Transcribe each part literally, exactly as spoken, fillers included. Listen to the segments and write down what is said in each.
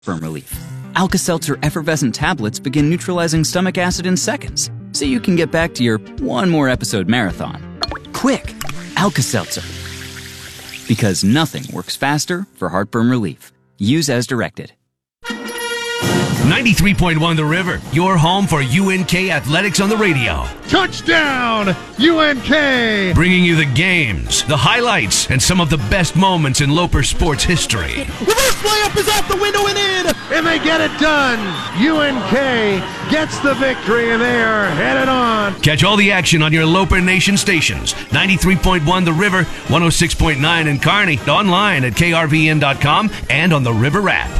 Firm relief. Alka-Seltzer effervescent tablets begin neutralizing stomach acid in seconds, so you can get back to your one more episode marathon. Quick, Alka-Seltzer. Because nothing works faster for heartburn relief. Use as directed. ninety-three point one The River, your home for U N K athletics on the radio. Touchdown, U N K! Bringing you the games, the highlights, and some of the best moments in Loper sports history. Reverse layup is out the window and in! And they get it done! U N K gets the victory, and they are headed on. Catch all the action on your Loper Nation stations. ninety-three point one The River, one oh six point nine in Kearney, online at K R V N dot com and on the River app.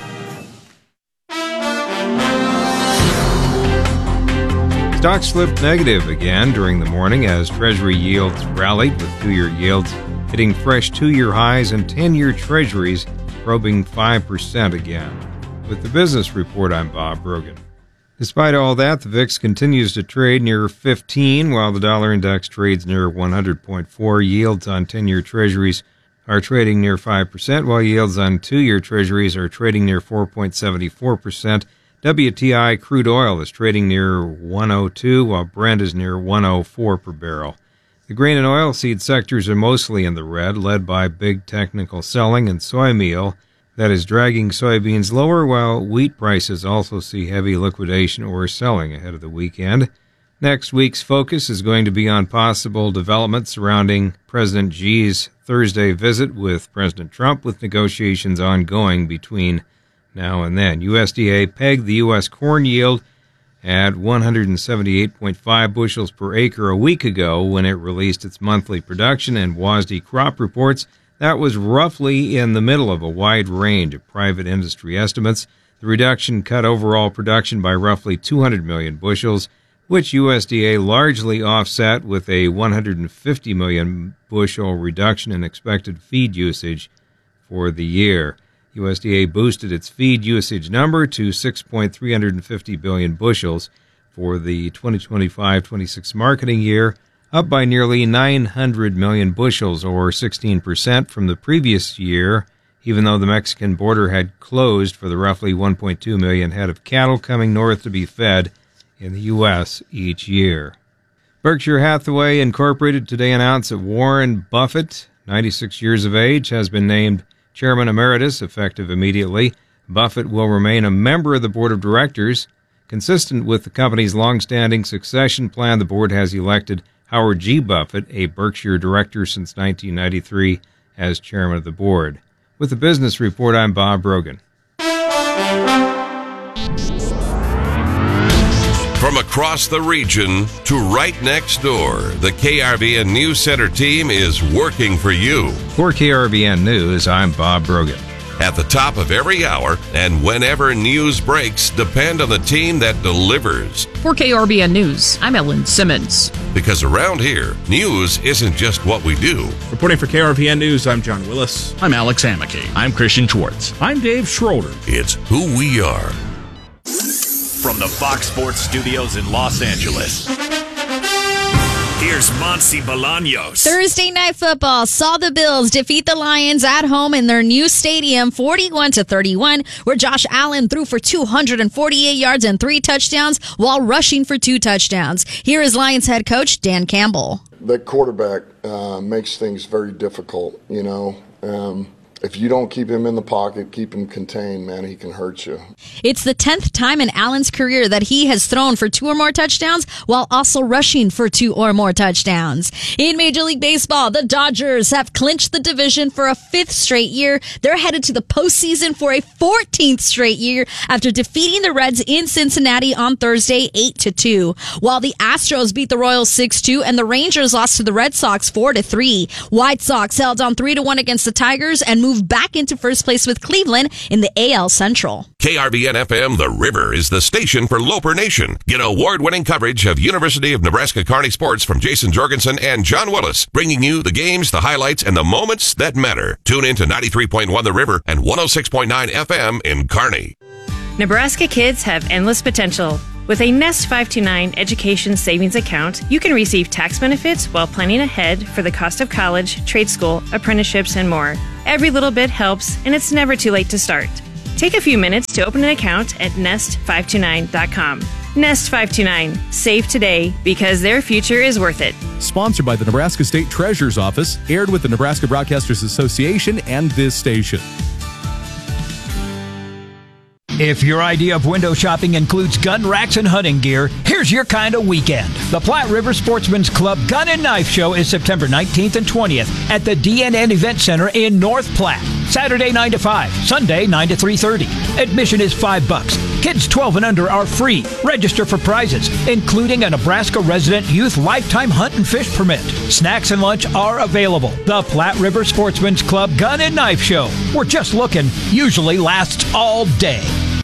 Stocks slipped negative again during the morning as Treasury yields rallied, with two-year yields hitting fresh two-year highs and ten-year Treasuries probing five percent again. With the business report, I'm Bob Brogan. Despite all that, the V I X continues to trade near fifteen, while the dollar index trades near one hundred point four. Yields on ten-year Treasuries are trading near five percent, while yields on two-year Treasuries are trading near four point seven four percent. W T I crude oil is trading near one oh two, while Brent is near one oh four per barrel. The grain and oilseed sectors are mostly in the red, led by big technical selling and soy meal that is dragging soybeans lower, while wheat prices also see heavy liquidation or selling ahead of the weekend. Next week's focus is going to be on possible developments surrounding President Xi's Thursday visit with President Trump, with negotiations ongoing between now and then. U S D A pegged the U S corn yield at one hundred seventy-eight point five bushels per acre a week ago when it released its monthly production, and W A S D crop reports that was roughly in the middle of a wide range of private industry estimates. The reduction cut overall production by roughly two hundred million bushels, which U S D A largely offset with a one hundred fifty million bushel reduction in expected feed usage for the year. U S D A boosted its feed usage number to six point three five zero billion bushels for the twenty twenty-five twenty-six marketing year, up by nearly nine hundred million bushels, or sixteen percent from the previous year, even though the Mexican border had closed for the roughly one point two million head of cattle coming north to be fed in the U S each year. Berkshire Hathaway Incorporated today announced that Warren Buffett, ninety-six years of age, has been named Chairman Emeritus, effective immediately. Buffett will remain a member of the board of directors. Consistent with the company's long-standing succession plan, the board has elected Howard G. Buffett, a Berkshire director since nineteen ninety-three, as chairman of the board. With the business report, I'm Bob Brogan. From across the region to right next door, the K R V N News Center team is working for you. For K R V N News, I'm Bob Brogan. At the top of every hour and whenever news breaks, depend on the team that delivers. For K R V N News, I'm Ellen Simmons. Because around here, news isn't just what we do. Reporting for K R V N News, I'm John Willis. I'm Alex Hamake. I'm Christian Schwartz. I'm Dave Schroeder. It's who we are. From the Fox Sports Studios in Los Angeles, here's Monse Bolaños. Thursday Night Football saw the Bills defeat the Lions at home in their new stadium forty-one to thirty-one, where Josh Allen threw for two hundred forty-eight yards and three touchdowns while rushing for two touchdowns. Here is Lions head coach Dan Campbell. That quarterback uh, makes things very difficult, you know. Um, If you don't keep him in the pocket, keep him contained, man, he can hurt you. It's the tenth time in Allen's career that he has thrown for two or more touchdowns while also rushing for two or more touchdowns. In Major League Baseball, the Dodgers have clinched the division for a fifth straight year. They're headed to the postseason for a fourteenth straight year after defeating the Reds in Cincinnati on Thursday eight to two. While the Astros beat the Royals six two and the Rangers lost to the Red Sox four to three. White Sox held on three to one against the Tigers and moved back into first place with Cleveland in the A L Central. K R V N F M The River is the station for Loper Nation. Get award-winning coverage of University of Nebraska Kearney sports from Jason Jorgensen and John Willis, bringing you the games, the highlights, and the moments that matter. Tune in to ninety-three point one The River and one oh six point nine F M in Kearney. Nebraska kids have endless potential. With a Nest five two nine education savings account, you can receive tax benefits while planning ahead for the cost of college, trade school, apprenticeships, and more. Every little bit helps, and it's never too late to start. Take a few minutes to open an account at nest five two nine dot com. Nest five two nine. Save today because their future is worth it. Sponsored by the Nebraska State Treasurer's Office, aired with the Nebraska Broadcasters Association and this station. If your idea of window shopping includes gun racks and hunting gear, here's your kind of weekend. The Platte River Sportsman's Club Gun and Knife Show is September nineteenth and twentieth at the D N N Event Center in North Platte. Saturday nine to five, Sunday nine to three thirty. Admission is five bucks. Kids twelve and under are free. Register for prizes, including a Nebraska resident youth lifetime hunt and fish permit. Snacks and lunch are available. The Platte River Sportsman's Club Gun and Knife Show. We're just looking. Usually lasts all day.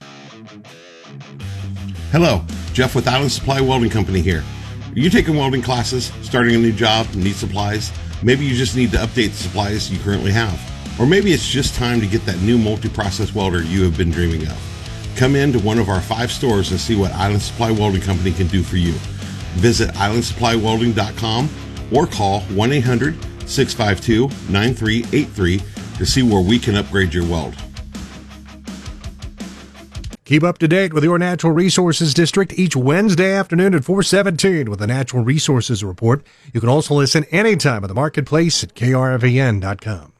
Hello, Jeff with Island Supply Welding Company here. Are you taking welding classes, starting a new job, need supplies? Maybe you just need to update the supplies you currently have. Or maybe it's just time to get that new multi-process welder you have been dreaming of. Come in to one of our five stores and see what Island Supply Welding Company can do for you. Visit island supply welding dot com or call one eight hundred, six five two, nine three eight three to see where we can upgrade your weld. Keep up to date with your Natural Resources District each Wednesday afternoon at four seventeen with the Natural Resources Report. You can also listen anytime at the Marketplace at K R V N dot com.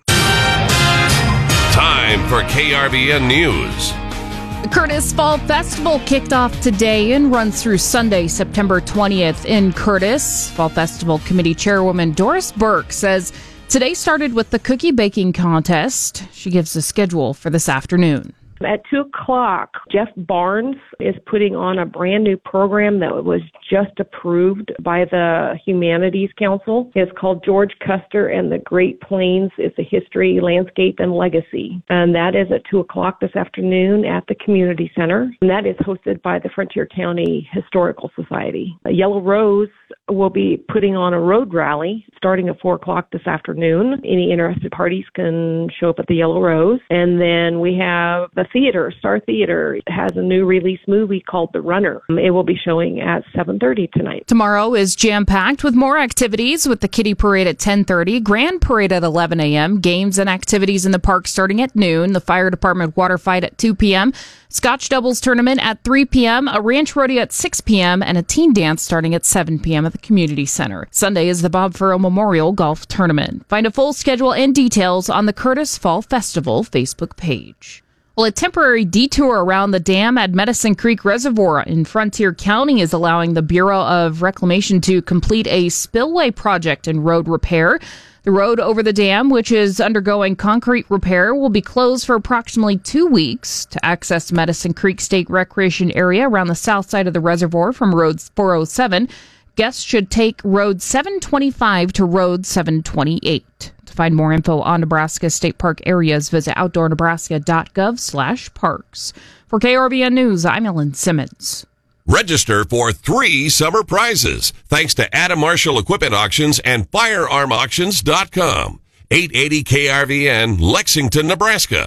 Time for K R V N News. The Curtis Fall Festival kicked off today and runs through Sunday, September twentieth in Curtis. Fall Festival Committee Chairwoman Doris Burke says today started with the cookie baking contest. She gives a schedule for this afternoon. At two o'clock, Jeff Barnes is putting on a brand new program that was just approved by the Humanities Council. It's called George Custer and the Great Plains. It's a history, landscape, and legacy. And that is at two o'clock this afternoon at the Community Center. And that is hosted by the Frontier County Historical Society. Yellow Rose will be putting on a road rally starting at four o'clock this afternoon. Any interested parties can show up at the Yellow Rose. And then we have the theater, Star Theater, has a new release movie called The Runner. It will be showing at seven thirty tonight. Tomorrow is jam-packed with more activities with the Kitty Parade at ten thirty, Grand Parade at eleven a.m., games and activities in the park starting at noon, the Fire Department water fight at two p.m., Scotch Doubles Tournament at three p.m., a ranch rodeo at six p.m., and a teen dance starting at seven p.m. at the Community Center. Sunday is the Bob Furrow Memorial Golf Tournament. Find a full schedule and details on the Curtis Fall Festival Facebook page. Well, a temporary detour around the dam at Medicine Creek Reservoir in Frontier County is allowing the Bureau of Reclamation to complete a spillway project and road repair. The road over the dam, which is undergoing concrete repair, will be closed for approximately two weeks. To access Medicine Creek State Recreation Area around the south side of the reservoir from Road four oh seven, guests should take Road seven twenty-five to Road seven twenty-eight. To find more info on Nebraska State Park areas, visit outdoor nebraska dot gov slash parks. For K R V N News, I'm Ellen Simmons. Register for three summer prizes thanks to Adam Marshall Equipment Auctions and firearm auctions dot com. eight eighty K R V N, Lexington, Nebraska.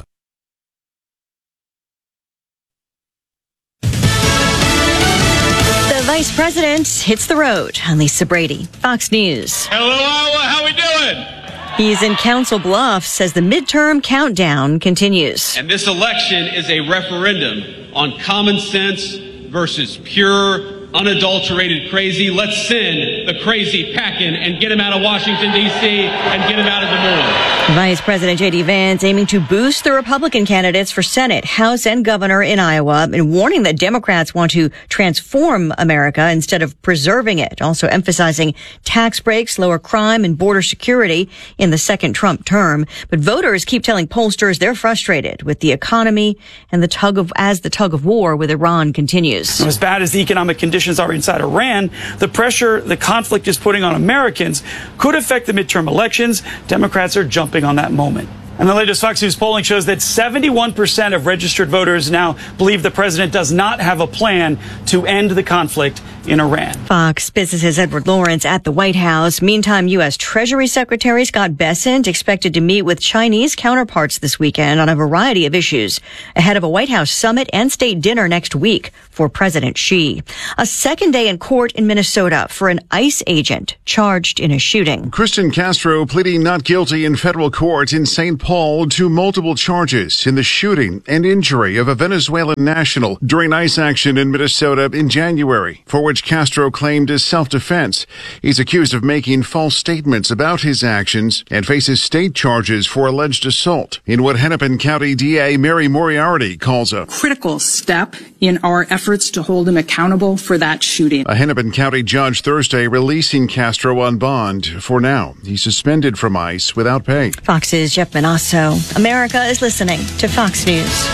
The Vice President hits the road. I'm Lisa Brady, Fox News. Hello, Iowa. How we doing? He's in Council Bluffs as the midterm countdown continues. And this election is a referendum on common sense versus pure, unadulterated crazy. Let's send the crazy packing and get him out of Washington, D C, and get him out of Des Moines. Vice President J D. Vance aiming to boost the Republican candidates for Senate, House, and Governor in Iowa, and warning that Democrats want to transform America instead of preserving it. Also emphasizing tax breaks, lower crime, and border security in the second Trump term. But voters keep telling pollsters they're frustrated with the economy and the tug of as the tug of war with Iran continues. As bad as the economic conditions are inside Iran, the pressure the conflict is putting on Americans could affect the midterm elections. Democrats are jumping on that moment. And the latest Fox News polling shows that seventy-one percent of registered voters now believe the president does not have a plan to end the conflict in Iran. Fox Business's Edward Lawrence at the White House. Meantime, U S. Treasury Secretary Scott Bessent expected to meet with Chinese counterparts this weekend on a variety of issues ahead of a White House summit and state dinner next week for President Xi. A second day in court in Minnesota for an ICE agent charged in a shooting. Kristen Castro pleading not guilty in federal court in Saint Paul. Paul to multiple charges in the shooting and injury of a Venezuelan national during ICE action in Minnesota in January, for which Castro claimed as self-defense. He's accused of making false statements about his actions and faces state charges for alleged assault in what Hennepin County D A Mary Moriarty calls a critical step in our efforts to hold him accountable for that shooting. A Hennepin County judge Thursday releasing Castro on bond. For now, he's suspended from ICE without pay. Fox's Jeff Manasso. America is listening to Fox News.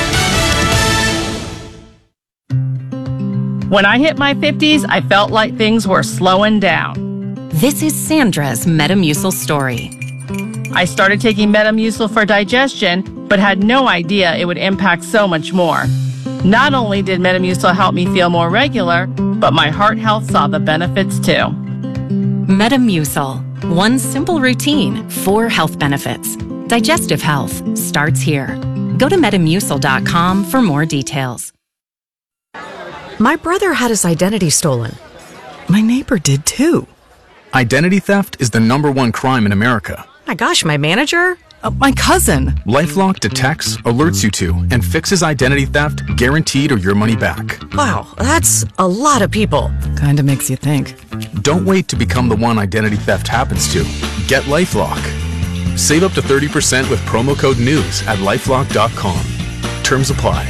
When I hit my fifties, I felt like things were slowing down. This is Sandra's Metamucil story. I started taking Metamucil for digestion, but had no idea it would impact so much more. Not only did Metamucil help me feel more regular, but my heart health saw the benefits too. Metamucil. One simple routine, four health benefits. Digestive health starts here. Go to metamucil dot com for more details. My brother had his identity stolen. My neighbor did too. Identity theft is the number one crime in America. My gosh, my manager? Uh, my cousin. LifeLock detects, alerts you to, and fixes identity theft guaranteed or your money back. Wow, that's a lot of people. Kinda makes you think. Don't wait to become the one identity theft happens to. Get LifeLock. Save up to thirty percent with promo code NEWS at lifelock dot com. Terms apply.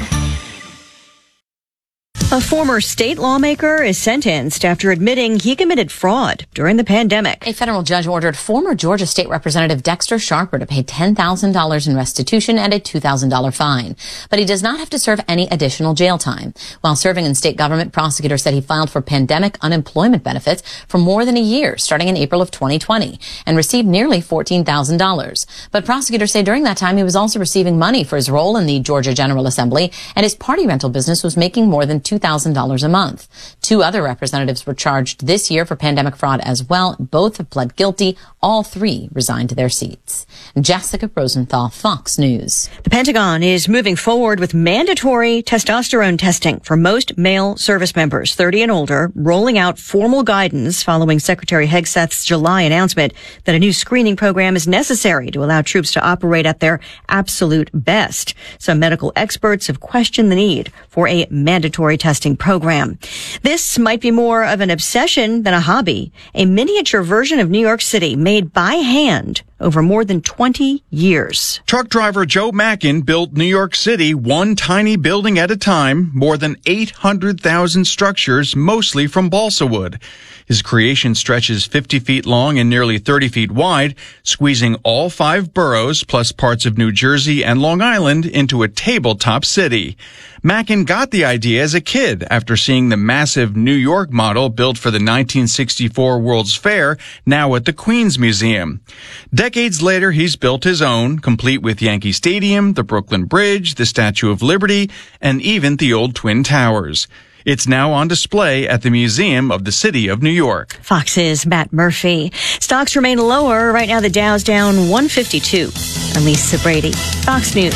A former state lawmaker is sentenced after admitting he committed fraud during the pandemic. A federal judge ordered former Georgia State Representative Dexter Sharper to pay ten thousand dollars in restitution and a two thousand dollars fine. But he does not have to serve any additional jail time. While serving in state government, prosecutors said he filed for pandemic unemployment benefits for more than a year, starting in April of twenty twenty, and received nearly fourteen thousand dollars. But prosecutors say during that time he was also receiving money for his role in the Georgia General Assembly, and his party rental business was making more than two thousand dollars a month. Two other representatives were charged this year for pandemic fraud as well. Both have pled guilty. All three resigned to their seats. Jessica Rosenthal, Fox News. The Pentagon is moving forward with mandatory testosterone testing for most male service members thirty and older, rolling out formal guidance following Secretary Hegseth's July announcement that a new screening program is necessary to allow troops to operate at their absolute best. Some medical experts have questioned the need for a mandatory testing program. This might be more of an obsession than a hobby. A miniature version of New York City made by hand over more than twenty years. Truck driver Joe Mackin built New York City one tiny building at a time, more than eight hundred thousand structures, mostly from balsa wood. His creation stretches fifty feet long and nearly thirty feet wide, squeezing all five boroughs plus parts of New Jersey and Long Island into a tabletop city. Mackin got the idea as a kid after seeing the massive New York model built for the nineteen sixty-four World's Fair, now at the Queens Museum. Decades later, he's built his own, complete with Yankee Stadium, the Brooklyn Bridge, the Statue of Liberty, and even the old Twin Towers. It's now on display at the Museum of the City of New York. Fox's Matt Murphy. Stocks remain lower. Right now, the Dow's down one fifty-two. I'm Lisa Brady, Fox News.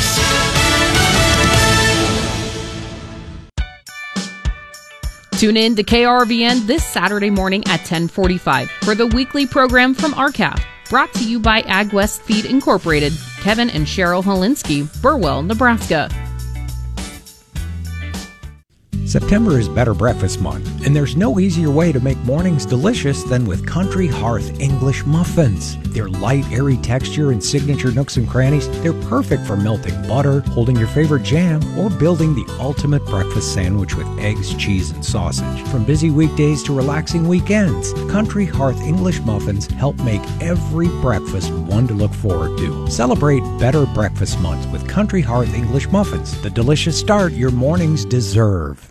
Tune in to K R V N this Saturday morning at ten forty-five for the weekly program from R C A F, brought to you by AgWest Feed Incorporated. Kevin and Cheryl Holinsky, Burwell, Nebraska. September is Better Breakfast Month, and there's no easier way to make mornings delicious than with Country Hearth English Muffins. Their light, airy texture and signature nooks and crannies, they're perfect for melting butter, holding your favorite jam, or building the ultimate breakfast sandwich with eggs, cheese, and sausage. From busy weekdays to relaxing weekends, Country Hearth English Muffins help make every breakfast one to look forward to. Celebrate Better Breakfast Month with Country Hearth English Muffins, the delicious start your mornings deserve.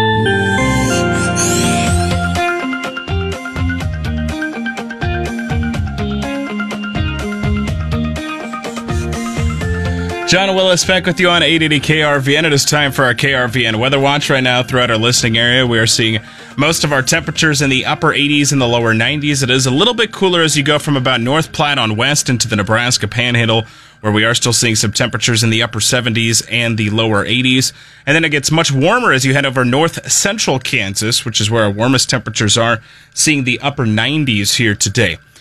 John Willis back with you on eight eighty K R V N. It is time for our K R V N Weather Watch. Right now throughout our listening area, we are seeing most of our temperatures in the upper eighties and the lower nineties. It is a little bit cooler as you go from about North Platte on west into the Nebraska Panhandle, where we are still seeing some temperatures in the upper seventies and the lower eighties. And then it gets much warmer as you head over north central Kansas, which is where our warmest temperatures are, seeing the upper nineties here today.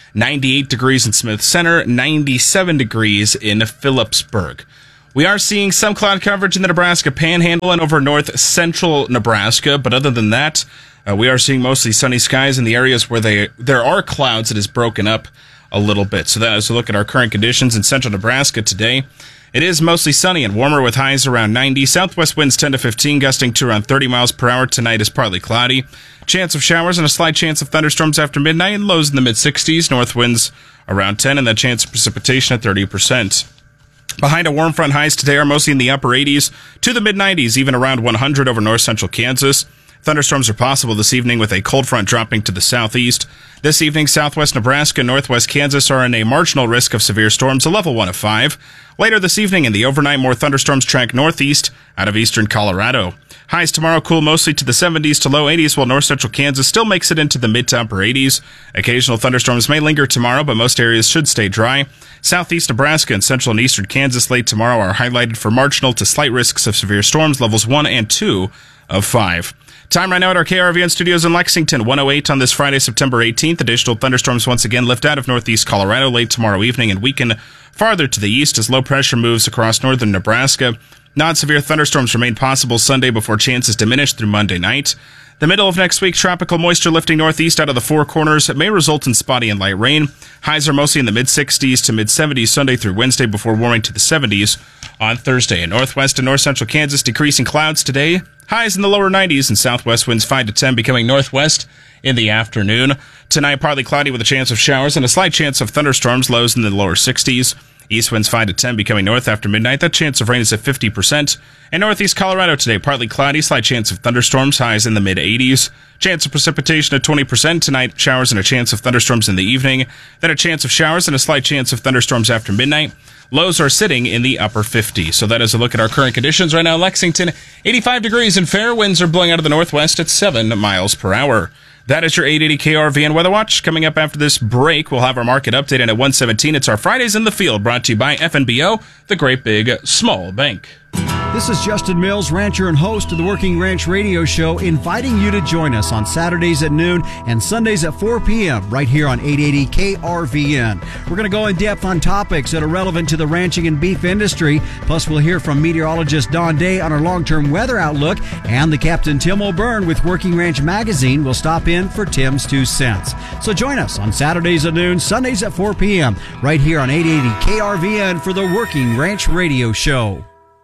ninety-eight degrees in Smith Center, ninety-seven degrees in Phillipsburg. We are seeing some cloud coverage in the Nebraska Panhandle and over north central Nebraska, but other than that, uh, we are seeing mostly sunny skies in the areas where they there are clouds. It is broken up a little bit. So that is a look at our current conditions in central Nebraska today. It is mostly sunny and warmer with highs around ninety. Southwest winds ten to fifteen, gusting to around thirty miles per hour. Tonight is partly cloudy. Chance of showers and a slight chance of thunderstorms after midnight, and lows in the mid sixties. North winds around ten, and the chance of precipitation at thirty percent. Behind a warm front, highs today are mostly in the upper eighties to the mid nineties, even around one hundred over north central Kansas. Thunderstorms are possible this evening with a cold front dropping to the southeast. This evening, southwest Nebraska and northwest Kansas are in a marginal risk of severe storms, a level one of five. Later this evening and the overnight, more thunderstorms track northeast out of eastern Colorado. Highs tomorrow cool mostly to the seventies to low eighties, while north central Kansas still makes it into the mid to upper eighties. Occasional thunderstorms may linger tomorrow, but most areas should stay dry. Southeast Nebraska and central and eastern Kansas late tomorrow are highlighted for marginal to slight risks of severe storms, levels one and two of five. Time right now at our K R V N studios in Lexington, one oh eight on this Friday, September eighteenth. Additional thunderstorms once again lift out of northeast Colorado late tomorrow evening and weaken farther to the east as low pressure moves across northern Nebraska. Non-severe thunderstorms remain possible Sunday before chances diminish through Monday night. The middle of next week, tropical moisture lifting northeast out of the Four Corners. It may result in spotty and light rain. Highs are mostly in the mid sixties to mid seventies Sunday through Wednesday before warming to the seventies on Thursday. In northwest and north central Kansas, decreasing clouds today. Highs in the lower nineties and southwest winds five to ten becoming northwest in the afternoon. Tonight, partly cloudy with a chance of showers and a slight chance of thunderstorms, lows in the lower sixties. East winds five to ten becoming north after midnight. That chance of rain is at fifty percent. In northeast Colorado today, partly cloudy, slight chance of thunderstorms, highs in the mid eighties. Chance of precipitation at twenty percent. Tonight, showers and a chance of thunderstorms in the evening. Then a chance of showers and a slight chance of thunderstorms after midnight. Lows are sitting in the upper fifties. So that is a look at our current conditions right now. Lexington, eighty-five degrees and fair. Winds are blowing out of the northwest at seven miles per hour. That is your eight eighty K R V N Weather Watch. Coming up after this break, we'll have our market update, and at one seventeen, it's our Fridays in the Field, brought to you by F N B O, the Great Big Small Bank. This is Justin Mills, rancher and host of the Working Ranch Radio Show, inviting you to join us on Saturdays at noon and Sundays at four p.m. right here on eight eighty K R V N. We're going to go in depth on topics that are relevant to the ranching and beef industry. Plus, we'll hear from meteorologist Don Day on our long-term weather outlook, and the Captain Tim O'Byrne with Working Ranch Magazine will stop in for Tim's Two Cents. So join us on Saturdays at noon, Sundays at four p.m. right here on eight eighty K R V N for the Working Ranch Radio Show.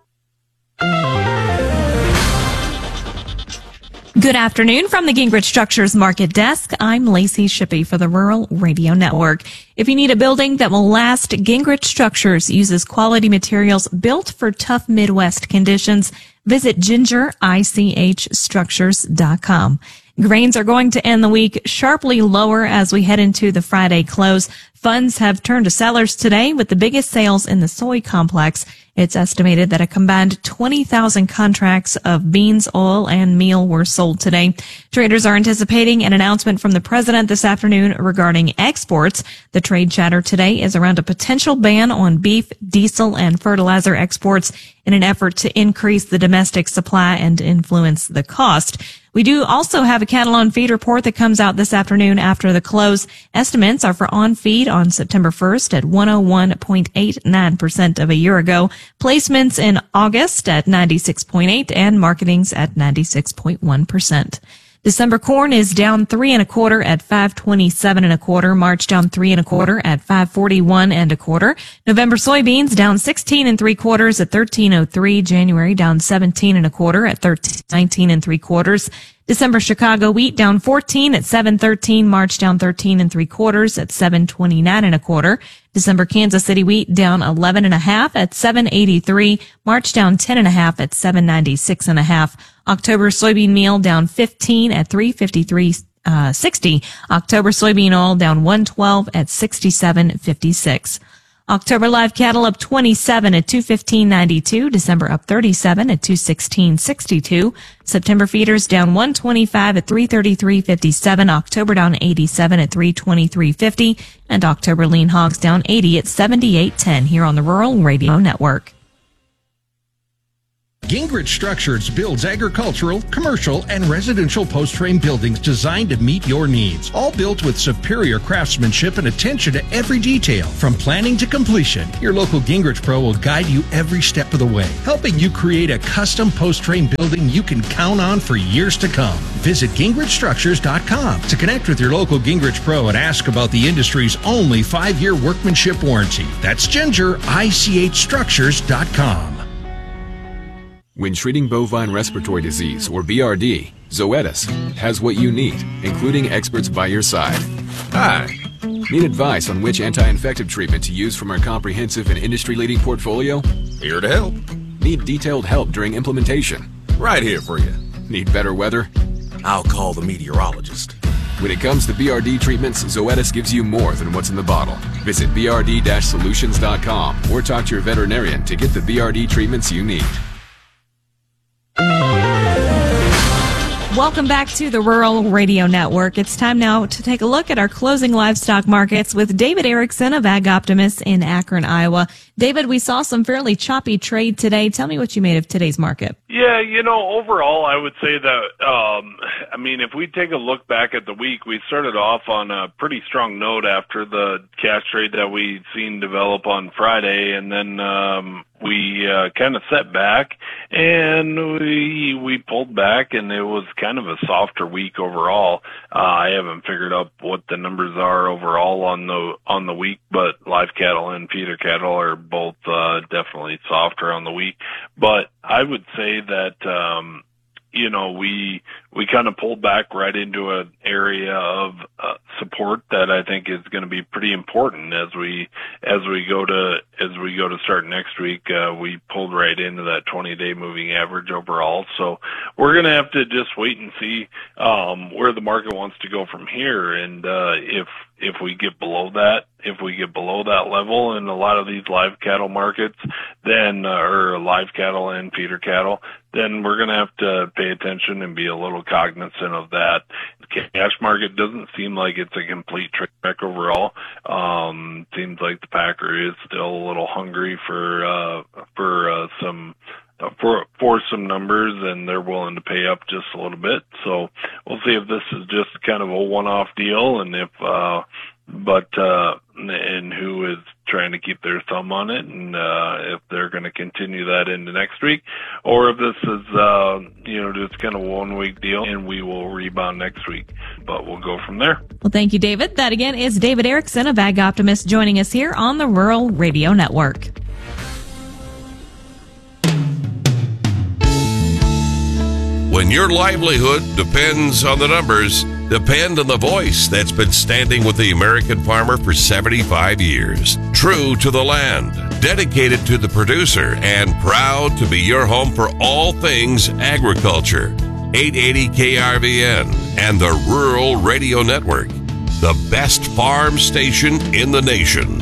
Good afternoon from the Gingrich Structures Market Desk. I'm Lacey Shippey for the Rural Radio Network. If you need a building that will last, Gingrich Structures uses quality materials built for tough Midwest conditions. Visit ginger ich structures dot com. Grains are going to end the week sharply lower as we head into the Friday close. Funds have turned to sellers today with the biggest sales in the soy complex. It's estimated that a combined twenty thousand contracts of beans, oil, and meal were sold today. Traders are anticipating an announcement from the president this afternoon regarding exports. The trade chatter today is around a potential ban on beef, diesel, and fertilizer exports in an effort to increase the domestic supply and influence the cost. We do also have a cattle on feed report that comes out this afternoon after the close. Estimates are for on feed on September first at one oh one point eight nine percent of a year ago. Placements in August at ninety-six point eight and marketings at ninety-six point one percent. December corn is down three and a quarter at five twenty-seven and a quarter. March down three and a quarter at five forty-one and a quarter. November soybeans down sixteen and three quarters at thirteen oh three. January down seventeen and a quarter at thirteen nineteen and three quarters. December Chicago wheat down fourteen at seven thirteen. March down thirteen and three quarters at seven twenty-nine and a quarter. December Kansas City wheat down eleven and a half at seven eighty-three. March down ten and a half at seven ninety-six and a half. October soybean meal down fifteen at three fifty-three uh, sixty. October soybean oil down one twelve at sixty-seven fifty-six. October live cattle up twenty-seven at two fifteen ninety-two. December up thirty-seven at two sixteen sixty-two. September feeders down one twenty-five at three thirty-three fifty-seven. October down eighty-seven at three twenty-three fifty. And October lean hogs down eighty at seventy-eight ten here on the Rural Radio Network. Gingrich Structures builds agricultural, commercial, and residential post-frame buildings designed to meet your needs. All built with superior craftsmanship and attention to every detail. From planning to completion, your local Gingrich Pro will guide you every step of the way, helping you create a custom post-frame building you can count on for years to come. Visit Gingrich Structures dot com to connect with your local Gingrich Pro and ask about the industry's only five-year workmanship warranty. That's Ginger I C H Structures dot com. When treating bovine respiratory disease, or B R D, Zoetis has what you need, including experts by your side. Hi! Need advice on which anti-infective treatment to use from our comprehensive and industry-leading portfolio? Here to help. Need detailed help during implementation? Right here for you. Need better weather? I'll call the meteorologist. When it comes to B R D treatments, Zoetis gives you more than what's in the bottle. Visit B R D solutions dot com or talk to your veterinarian to get the B R D treatments you need. Welcome back to the Rural Radio Network. It's time now to take a look at our closing livestock markets with David Erickson of Ag Optimist in Akron, Iowa. David, we saw some fairly choppy trade today. Tell me what you made of today's market. Yeah, you know, overall, I would say that, um, I mean, if we take a look back at the week, we started off on a pretty strong note after the cash trade that we'd seen develop on Friday, and then um, we uh, kind of set back, and we we pulled back, and it was kind of a softer week overall. Uh, I haven't figured out what the numbers are overall on the on the week, but live cattle and feeder cattle are both uh, definitely softer on the week. But I would say that um, you know we we kind of pulled back right into an area of uh, support that I think is going to be pretty important as we as we go to as we go to start next week. Uh, we pulled right into that twenty-day moving average overall, so we're going to have to just wait and see um, where the market wants to go from here, and uh, if if we get below that, if we get below that level in a lot of these live cattle markets, then uh, or live cattle and feeder cattle, then we're going to have to pay attention and be a little cognizant of that. The cash market doesn't seem like it's a complete trick overall. Um, seems like the packer is still a little hungry for uh, for uh, some. Uh, for for some numbers, and they're willing to pay up just a little bit. So we'll see if this is just kind of a one-off deal, and if uh, but uh, and who is trying to keep their thumb on it, and uh, if they're going to continue that into next week, or if this is uh, you know just kind of a one-week deal, and we will rebound next week. But we'll go from there. Well, thank you, David. That again is David Erickson of Ag Optimist joining us here on the Rural Radio Network. When your livelihood depends on the numbers, depend on the voice that's been standing with the American farmer for seventy-five years. True to the land, dedicated to the producer, and proud to be your home for all things agriculture. eight eighty K R V N and the Rural Radio Network, the best farm station in the nation.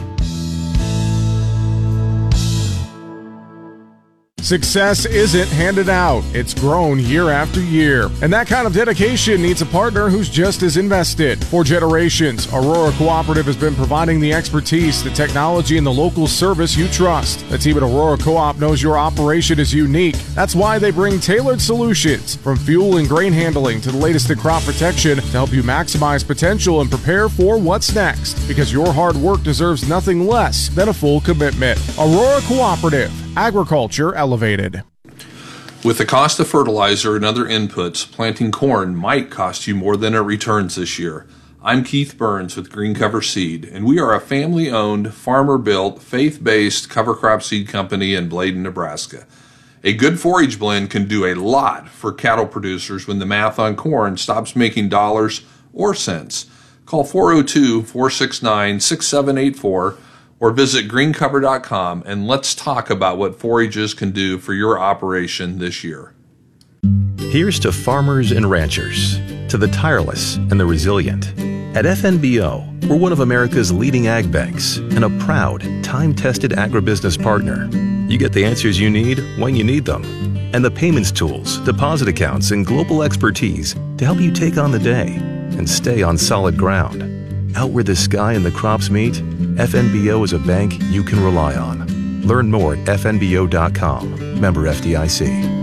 Success isn't handed out, it's grown year after year. And that kind of dedication needs a partner who's just as invested. For generations, Aurora Cooperative has been providing the expertise, the technology, and the local service you trust. The team at Aurora Co-op knows your operation is unique. That's why they bring tailored solutions, from fuel and grain handling to the latest in crop protection, to help you maximize potential and prepare for what's next. Because your hard work deserves nothing less than a full commitment. Aurora Cooperative. Agriculture elevated. With the cost of fertilizer and other inputs, planting corn might cost you more than it returns this year. I'm Keith Burns with Green Cover Seed, and we are a family-owned, farmer-built, faith-based cover crop seed company in Bladen, Nebraska. A good forage blend can do a lot for cattle producers when the math on corn stops making dollars or cents. Call four oh two, four six nine, six seven eight four or visit green cover dot com and let's talk about what forages can do for your operation this year. Here's to farmers and ranchers, to the tireless and the resilient. At F N B O, we're one of America's leading ag banks and a proud, time-tested agribusiness partner. You get the answers you need when you need them, and the payments tools, deposit accounts, and global expertise to help you take on the day and stay on solid ground. Out where the sky and the crops meet, F N B O is a bank you can rely on. Learn more at F N B O dot com. Member F D I C.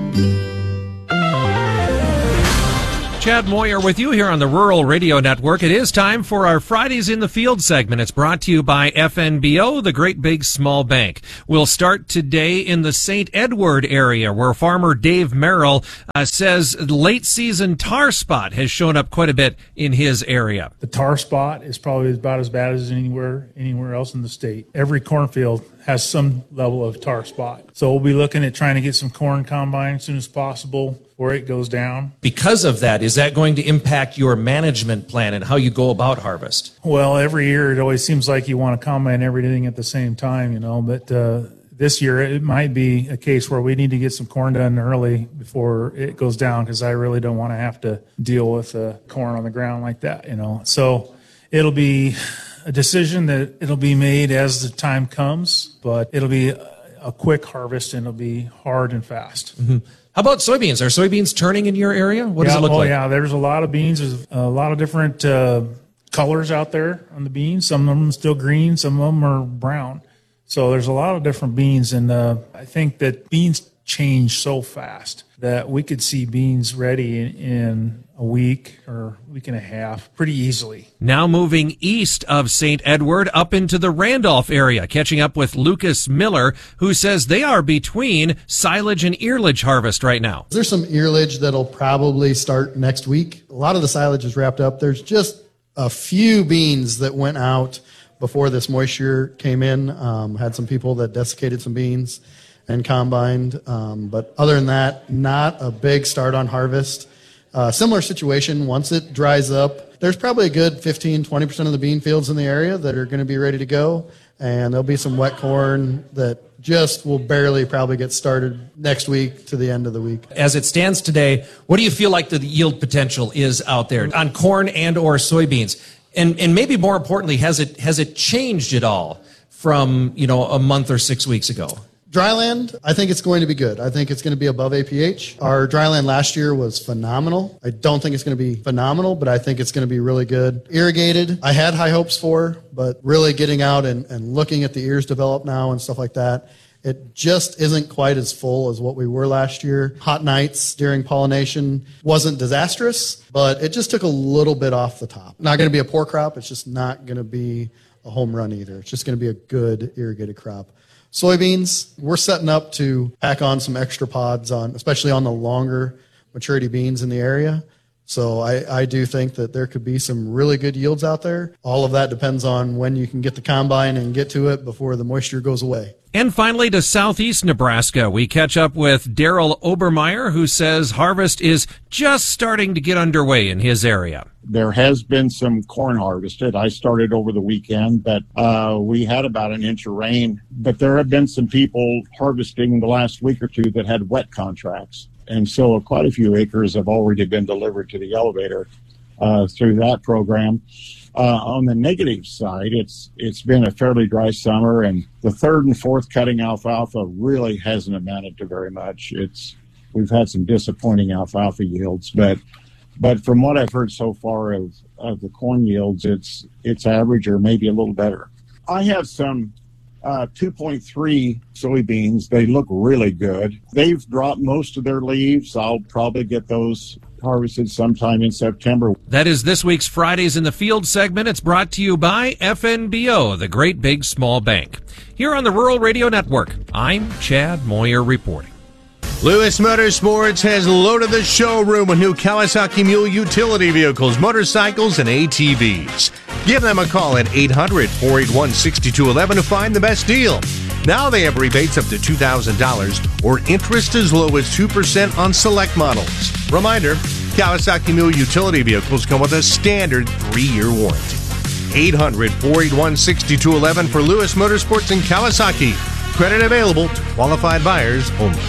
Chad Moyer with you here on the Rural Radio Network. It is time for our Fridays in the Field segment. It's brought to you by F N B O, the Great Big Small Bank. We'll start today in the Saint Edward area, where farmer Dave Merrill uh, says late season tar spot has shown up quite a bit in his area. The tar spot is probably about as bad as anywhere anywhere else in the state. Every cornfield has some level of tar spot. So we'll be looking at trying to get some corn combine as soon as possible before it goes down. Because of that, is that going to impact your management plan and how you go about harvest? Well, every year it always seems like you want to combine everything at the same time, you know, but uh, this year it might be a case where we need to get some corn done early before it goes down, because I really don't want to have to deal with uh, corn on the ground like that, you know. So it'll be a decision that it'll be made as the time comes, but it'll be a quick harvest and it'll be hard and fast. Mm-hmm. How about soybeans? Are soybeans turning in your area? What yeah, does it look oh, like? Yeah, there's a lot of beans. There's a lot of different uh, colors out there on the beans. Some of them are still green, some of them are brown. So there's a lot of different beans, and uh, I think that beans change so fast that we could see beans ready in, in a week or week and a half pretty easily. Now moving east of Saint Edward up into the Randolph area, catching up with Lucas Miller, who says they are between silage and earlage harvest right now. There's some earlage that'll probably start next week. A lot of the silage is wrapped up. There's just a few beans that went out before this moisture came in. Um, had some people that desiccated some beans and combined. Um, but other than that, not a big start on harvest. Uh, similar situation, once it dries up, there's probably a good fifteen, twenty percent of the bean fields in the area that are going to be ready to go. And there'll be some wet corn that just will barely probably get started next week to the end of the week. As it stands today, what do you feel like the yield potential is out there on corn and or soybeans? And and maybe more importantly, has it has it changed at all from, you know, a month or six weeks ago? Dryland, I think it's going to be good. I think it's going to be above A P H. Our dryland last year was phenomenal. I don't think it's going to be phenomenal, but I think it's going to be really good. Irrigated, I had high hopes for, but really getting out and, and looking at the ears develop now and stuff like that, it just isn't quite as full as what we were last year. Hot nights during pollination wasn't disastrous, but it just took a little bit off the top. Not going to be a poor crop. It's just not going to be a home run either. It's just going to be a good irrigated crop. Soybeans, we're setting up to pack on some extra pods on, especially on the longer maturity beans in the area. So I, I do think that there could be some really good yields out there. All of that depends on when you can get the combine and get to it before the moisture goes away. And finally to southeast Nebraska, we catch up with Daryl Obermeyer, who says harvest is just starting to get underway in his area. There has been some corn harvested. I started over the weekend, but uh, we had about an inch of rain. But there have been some people harvesting the last week or two that had wet contracts. And so quite a few acres have already been delivered to the elevator uh, through that program. Uh, on the negative side, it's it's been a fairly dry summer, and the third and fourth cutting alfalfa really hasn't amounted to very much. It's we've had some disappointing alfalfa yields, but but from what I've heard so far of, of the corn yields, it's it's average or maybe a little better. I have some uh, two point three soybeans. They look really good. They've dropped most of their leaves. I'll probably get those harvested sometime in September. That is this week's Fridays in the Field segment. It's brought to you by F N B O, the Great Big Small Bank. Here on the Rural Radio Network, I'm Chad Moyer reporting. Lewis Motorsports has loaded the showroom with new Kawasaki Mule utility vehicles, motorcycles, and A T Vs. Give them a call at eight hundred, four eight one, six two one one to find the best deal. Now they have rebates up to two thousand dollars or interest as low as two percent on select models. Reminder, Kawasaki Mule utility vehicles come with a standard three-year warranty. eight hundred, four eight one, six two one one for Lewis Motorsports and Kawasaki. Credit available to qualified buyers only.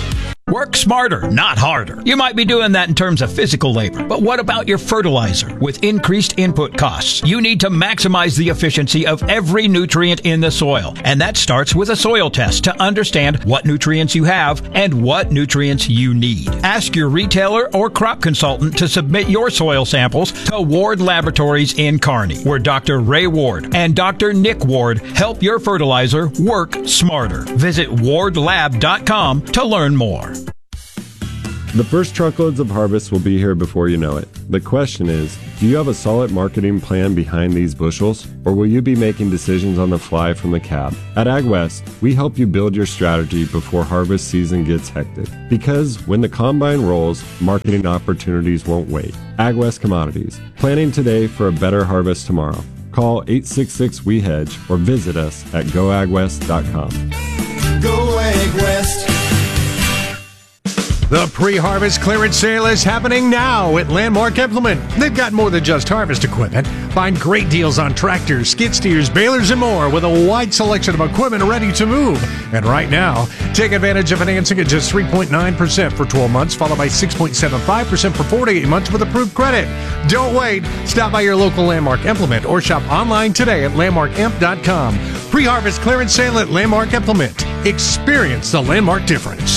Work smarter, not harder. You might be doing that in terms of physical labor, but what about your fertilizer? With increased input costs, you need to maximize the efficiency of every nutrient in the soil. And that starts with a soil test to understand what nutrients you have and what nutrients you need. Ask your retailer or crop consultant to submit your soil samples to Ward Laboratories in Kearney, where Doctor Ray Ward and Doctor Nick Ward help your fertilizer work smarter. Visit ward lab dot com to learn more. The first truckloads of harvest will be here before you know it. The question is, do you have a solid marketing plan behind these bushels, or will you be making decisions on the fly from the cab? At AgWest, we help you build your strategy before harvest season gets hectic. Because when the combine rolls, marketing opportunities won't wait. AgWest Commodities, planning today for a better harvest tomorrow. Call eight six six, W E hedge or visit us at go ag west dot com. Go AgWest. The pre-harvest clearance sale is happening now at Landmark Implement. They've got more than just harvest equipment. Find great deals on tractors, skid steers, balers, and more with a wide selection of equipment ready to move. And right now, take advantage of financing at just three point nine percent for twelve months, followed by six point seven five percent for forty-eight months with approved credit. Don't wait. Stop by your local Landmark Implement or shop online today at landmark imp dot com. Pre-harvest clearance sale at Landmark Implement. Experience the Landmark difference.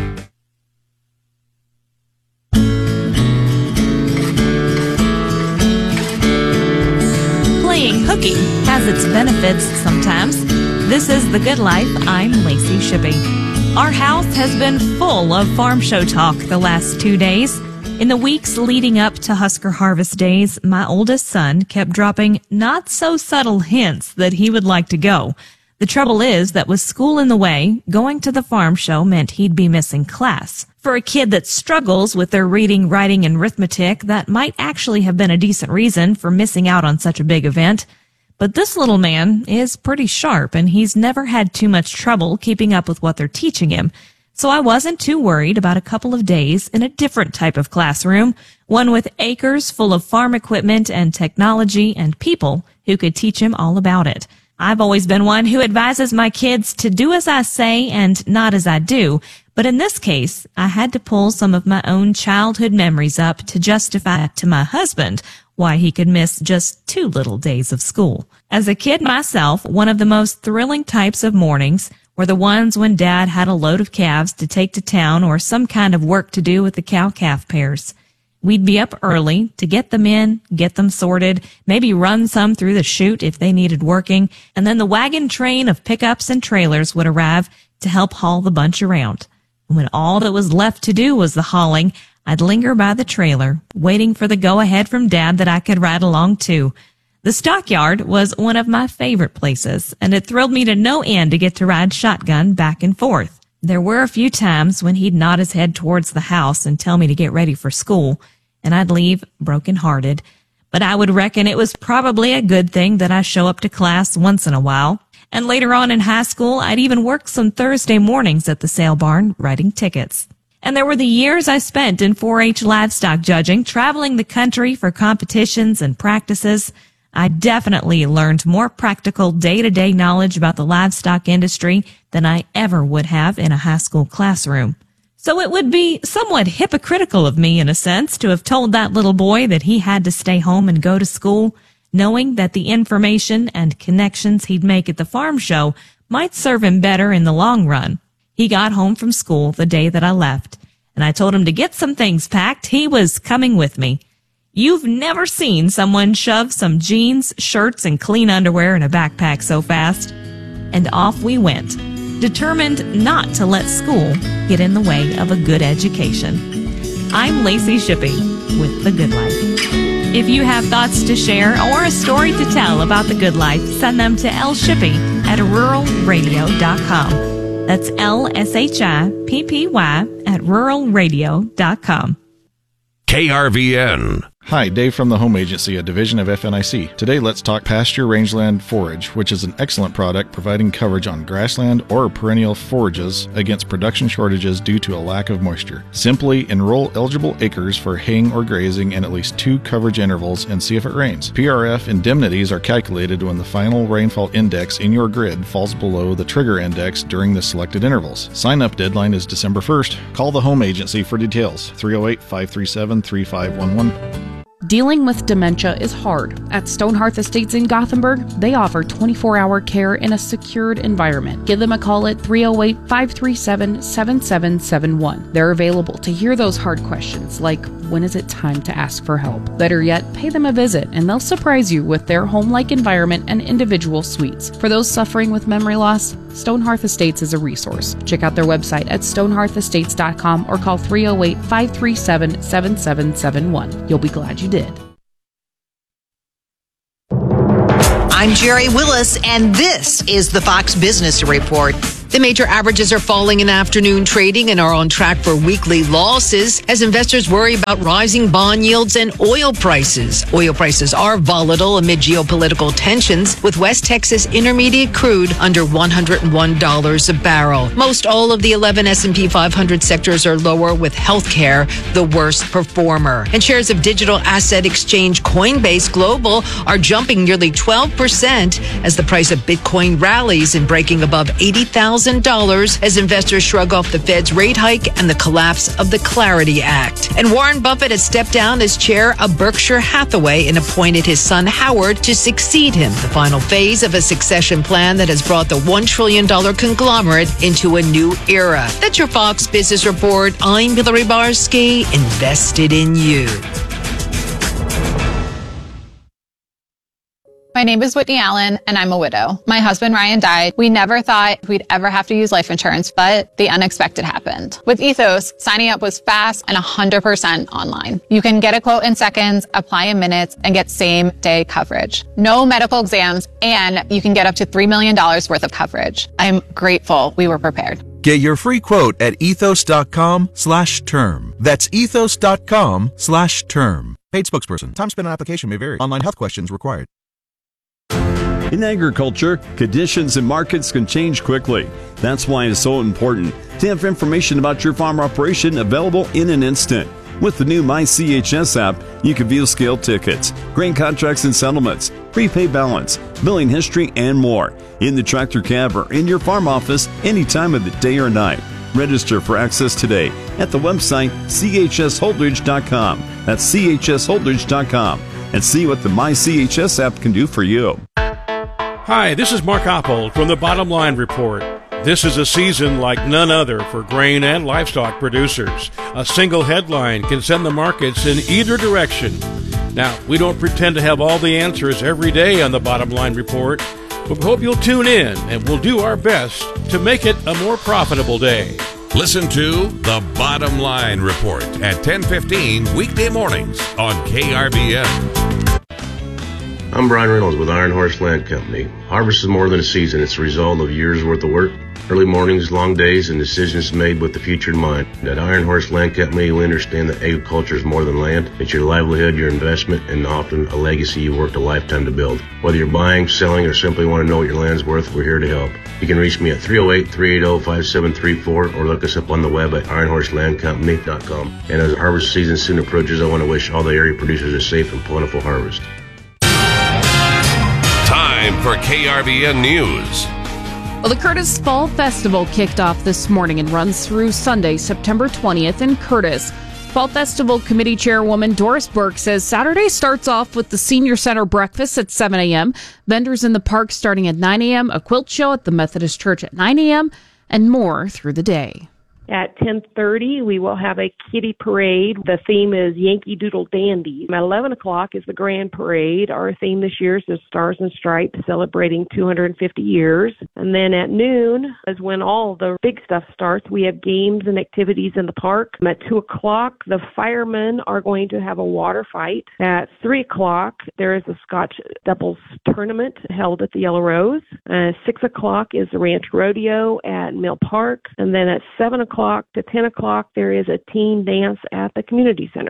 Playing hooky has its benefits sometimes. This is The Good Life. I'm Lacey Shippey. Our house has been full of farm show talk the last two days. In the weeks leading up to Husker Harvest Days, my oldest son kept dropping not so subtle hints that he would like to go. The trouble is that with school in the way, going to the farm show meant he'd be missing class. For a kid that struggles with their reading, writing, and arithmetic, that might actually have been a decent reason for missing out on such a big event. But this little man is pretty sharp, and he's never had too much trouble keeping up with what they're teaching him. So I wasn't too worried about a couple of days in a different type of classroom, one with acres full of farm equipment and technology and people who could teach him all about it. I've always been one who advises my kids to do as I say and not as I do, but in this case, I had to pull some of my own childhood memories up to justify to my husband why he could miss just two little days of school. As a kid myself, one of the most thrilling types of mornings were the ones when Dad had a load of calves to take to town or some kind of work to do with the cow-calf pairs. We'd be up early to get them in, get them sorted, maybe run some through the chute if they needed working, and then the wagon train of pickups and trailers would arrive to help haul the bunch around. And when all that was left to do was the hauling, I'd linger by the trailer, waiting for the go-ahead from Dad that I could ride along too. The stockyard was one of my favorite places, and it thrilled me to no end to get to ride shotgun back and forth. There were a few times when he'd nod his head towards the house and tell me to get ready for school, and I'd leave broken-hearted. But I would reckon it was probably a good thing that I show up to class once in a while. And later on in high school, I'd even work some Thursday mornings at the sale barn writing tickets. And there were the years I spent in four H livestock judging, traveling the country for competitions and practices. I definitely learned more practical day-to-day knowledge about the livestock industry than I ever would have in a high school classroom. So it would be somewhat hypocritical of me, in a sense, to have told that little boy that he had to stay home and go to school, knowing that the information and connections he'd make at the farm show might serve him better in the long run. He got home from school the day that I left, and I told him to get some things packed. He was coming with me. You've never seen someone shove some jeans, shirts, and clean underwear in a backpack so fast. And off we went, determined not to let school get in the way of a good education. I'm Lacey Shippey with The Good Life. If you have thoughts to share or a story to tell about The Good Life, send them to lshippey at rural radio dot com. That's L S H I P P Y at rural radio dot com. K R V N, Hi, Dave from the Home Agency, a division of F N I C. Today, let's talk pasture rangeland forage, which is an excellent product providing coverage on grassland or perennial forages against production shortages due to a lack of moisture. Simply enroll eligible acres for haying or grazing in at least two coverage intervals and see if it rains. P R F indemnities are calculated when the final rainfall index in your grid falls below the trigger index during the selected intervals. Sign-up deadline is December first. Call the Home Agency for details. three oh eight, five three seven, three five one one. Dealing with dementia is hard. At Stonehearth Estates in Gothenburg, they offer twenty-four hour care in a secured environment. Give them a call at three oh eight, five three seven, seven seven seven one. They're available to hear those hard questions like, when is it time to ask for help? Better yet, pay them a visit and they'll surprise you with their home-like environment and individual suites. For those suffering with memory loss, Stonehearth Estates is a resource. Check out their website at stonehearth estates dot com or call three oh eight, five three seven, seven seven seven one. You'll be glad you did. I'm Jerry Willis, and this is the Fox Business Report. The major averages are falling in afternoon trading and are on track for weekly losses as investors worry about rising bond yields and oil prices. Oil prices are volatile amid geopolitical tensions, with West Texas Intermediate crude under one hundred one dollars a barrel. Most all of the eleven S and P five hundred sectors are lower, with healthcare the worst performer. And shares of digital asset exchange Coinbase Global are jumping nearly twelve percent as the price of Bitcoin rallies and breaking above eighty thousand dollars as investors shrug off the Fed's rate hike and the collapse of the Clarity Act. And Warren Buffett has stepped down as chair of Berkshire Hathaway and appointed his son Howard to succeed him, the final phase of a succession plan that has brought the one trillion dollars conglomerate into a new era. That's your Fox Business Report. I'm Hillary Barsky, invested in you. My name is Whitney Allen, and I'm a widow. My husband, Ryan, died. We never thought we'd ever have to use life insurance, but the unexpected happened. With Ethos, signing up was fast and one hundred percent online. You can get a quote in seconds, apply in minutes, and get same-day coverage. No medical exams, and you can get up to three million dollars worth of coverage. I'm grateful we were prepared. Get your free quote at ethos.com slash term. That's ethos.com slash term. Paid spokesperson. Time spent on application may vary. Online health questions required. In agriculture, conditions and markets can change quickly. That's why it's so important to have information about your farm operation available in an instant. With the new My C H S app, you can view scale tickets, grain contracts and settlements, prepay balance, billing history, and more in the tractor cab or in your farm office any time of the day or night. Register for access today at the website c h s holdridge dot com. That's c h s holdridge dot com. And see what the My C H S app can do for you. Hi, this is Mark Oppold from the Bottom Line Report. This is a season like none other for grain and livestock producers. A single headline can send the markets in either direction. Now, we don't pretend to have all the answers every day on the Bottom Line Report, but we hope you'll tune in and we'll do our best to make it a more profitable day. Listen to The Bottom Line Report at ten fifteen weekday mornings on K R V N. I'm Brian Reynolds with Iron Horse Land Company. Harvest is more than a season. It's a result of years' worth of work, early mornings, long days, and decisions made with the future in mind. At Iron Horse Land Company, we understand that agriculture is more than land. It's your livelihood, your investment, and often a legacy you worked a lifetime to build. Whether you're buying, selling, or simply want to know what your land's worth, we're here to help. You can reach me at three oh eight, three eight oh, five seven three four or look us up on the web at iron horse land company dot com. And as harvest season soon approaches, I want to wish all the area producers a safe and plentiful harvest. Time for K R V N News. Well, the Curtis Fall Festival kicked off this morning and runs through Sunday, September twentieth in Curtis. Fall Festival Committee Chairwoman Doris Burke says Saturday starts off with the Senior Center breakfast at seven a.m., vendors in the park starting at nine a.m., a quilt show at the Methodist Church at nine a.m., and more through the day. At ten thirty, we will have a kitty parade. The theme is Yankee Doodle Dandy. At eleven o'clock is the grand parade. Our theme this year is the Stars and Stripes, celebrating two hundred fifty years. And then at noon is when all the big stuff starts. We have games and activities in the park. At two o'clock, the firemen are going to have a water fight. At three o'clock, there is a Scotch doubles tournament held at the Yellow Rose. Uh, six o'clock is the Ranch Rodeo at Mill Park. And then at seven o'clock to ten o'clock, there is a teen dance at the community center.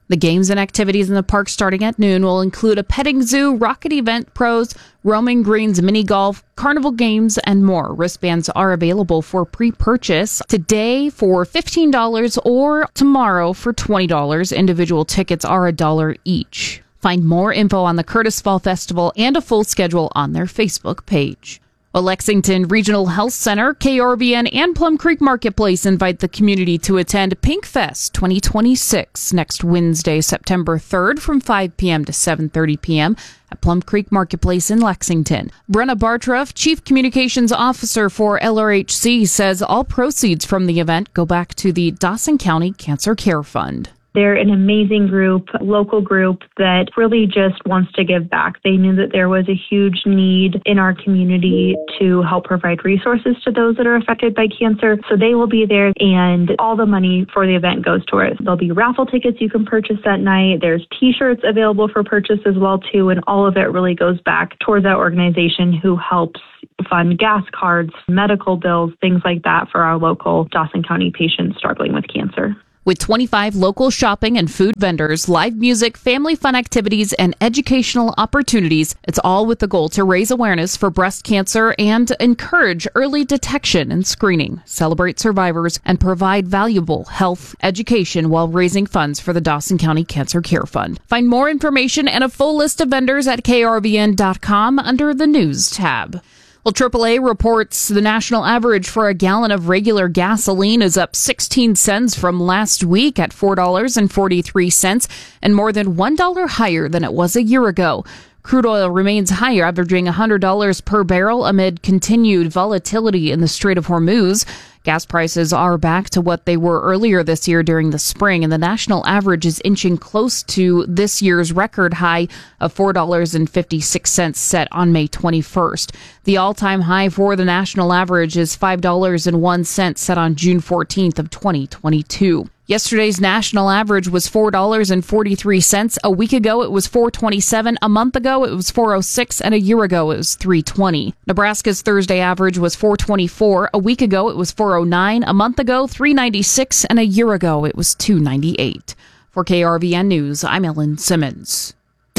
The games and activities in the park starting at noon will include a petting zoo, rocket event, pros, roaming greens, mini golf, carnival games, and more. Wristbands are available for pre-purchase today for fifteen dollars or tomorrow for twenty dollars. Individual tickets are a dollar each. Find more info on the Curtis Fall Festival and a full schedule on their Facebook page. A Lexington Regional Health Center, K R V N, and Plum Creek Marketplace invite the community to attend Pink Fest twenty twenty-six next Wednesday, September third from five p.m. to seven thirty p.m. at Plum Creek Marketplace in Lexington. Brenna Bartroff, Chief Communications Officer for L R H C, says all proceeds from the event go back to the Dawson County Cancer Care Fund. They're an amazing group, local group that really just wants to give back. They knew that there was a huge need in our community to help provide resources to those that are affected by cancer. So they will be there, and all the money for the event goes towards. There'll be raffle tickets you can purchase that night. There's T-shirts available for purchase as well, too, and all of it really goes back towards that organization who helps fund gas cards, medical bills, things like that for our local Dawson County patients struggling with cancer. With twenty-five local shopping and food vendors, live music, family fun activities, and educational opportunities, it's all with the goal to raise awareness for breast cancer and encourage early detection and screening, celebrate survivors, and provide valuable health education while raising funds for the Dawson County Cancer Care Fund. Find more information and a full list of vendors at K R V N dot com under the News tab. Well, triple A reports the national average for a gallon of regular gasoline is up sixteen cents from last week at four dollars and forty-three cents and more than one dollar higher than it was a year ago. Crude oil remains higher, averaging one hundred dollars per barrel amid continued volatility in the Strait of Hormuz. Gas prices are back to what they were earlier this year during the spring, and the national average is inching close to this year's record high of four dollars and fifty-six cents set on May twenty-first. The all-time high for the national average is five dollars and one cent set on June fourteenth of twenty twenty-two. Yesterday's national average was four dollars and forty-three cents. A week ago, it was four dollars and twenty-seven cents. A month ago, it was four dollars and six cents. And a year ago, it was three dollars and twenty cents. Nebraska's Thursday average was four dollars and twenty-four cents. A week ago, it was four dollars and nine cents. A month ago, three dollars and ninety-six cents. And a year ago, it was two dollars and ninety-eight cents. For K R V N News, I'm Ellen Simmons.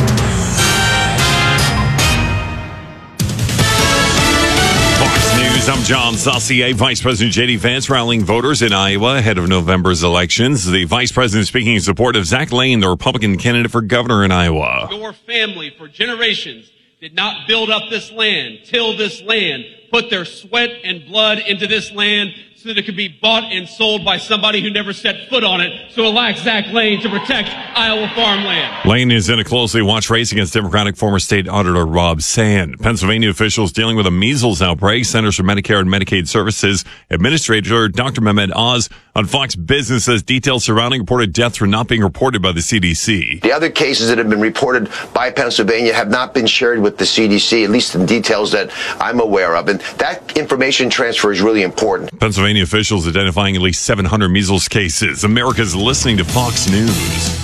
News, I'm John Saucier. Vice President J D Vance rallying voters in Iowa ahead of November's elections. The vice president speaking in support of Zach Lane, the Republican candidate for governor in Iowa. Your family for generations did not build up this land, till this land, put their sweat and blood into this land so that it could be bought and sold by somebody who never set foot on it. So elect Zach Lane to protect Iowa farmland. Lane is in a closely watched race against Democratic former state auditor Rob Sand. Pennsylvania officials dealing with a measles outbreak. Centers for Medicare and Medicaid Services Administrator Doctor Mehmet Oz on Fox Business says details surrounding reported deaths were not being reported by the C D C. The other cases that have been reported by Pennsylvania have not been shared with the C D C, at least in details that I'm aware of. And that information transfer is really important. Pennsylvania officials identifying at least seven hundred measles cases. America's listening to Fox News.